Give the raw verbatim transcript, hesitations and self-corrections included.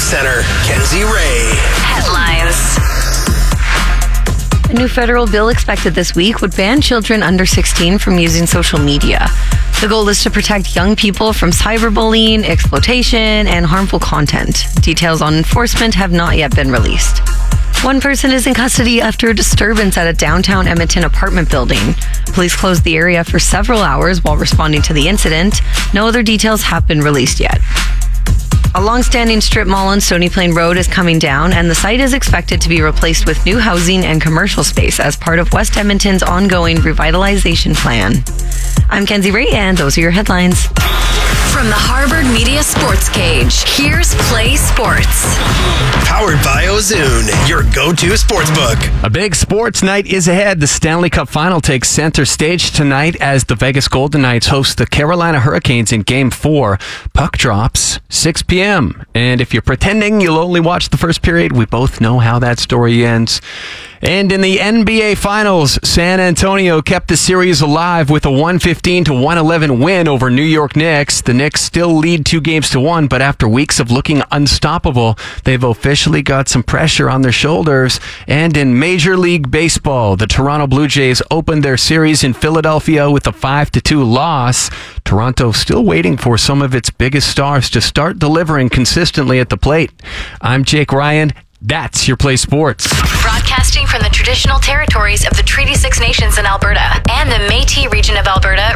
News Center, Kenzie Ray. Headlines. A new federal bill expected this week would ban children under sixteen from using social media. The goal is to protect young people from cyberbullying, exploitation, and harmful content. Details on enforcement have not yet been released. One person is in custody after a disturbance at a downtown Edmonton apartment building. Police closed the area for several hours while responding to the incident. No other details have been released yet. A long-standing strip mall on Stony Plain Road is coming down, and the site is expected to be replaced with new housing and commercial space as part of West Edmonton's ongoing revitalization plan. I'm Kenzie Ray, and those are your headlines. From the Harvard Media Sports Cage, here's Play Sports. Powered by Ozoon, your go-to sports book. A big sports night is ahead. The Stanley Cup Final takes center stage tonight as the Vegas Golden Knights host the Carolina Hurricanes in Game four. Puck drops six p.m. And if you're pretending you'll only watch the first period, we both know how that story ends. And in the N B A Finals, San Antonio kept the series alive with a one fifteen to one eleven win over New York Knicks. The Knicks still lead two games to one, but after weeks of looking unstoppable, they've officially got some pressure on their shoulders. And in Major League Baseball, the Toronto Blue Jays opened their series in Philadelphia with a five to two loss. Toronto still waiting for some of its biggest stars to start delivering consistently at the plate. I'm Jake Ryan. That's your Play Sports. Broadcasting from the traditional territories of the Treaty Six Nations in Alberta and the Métis region of Alberta,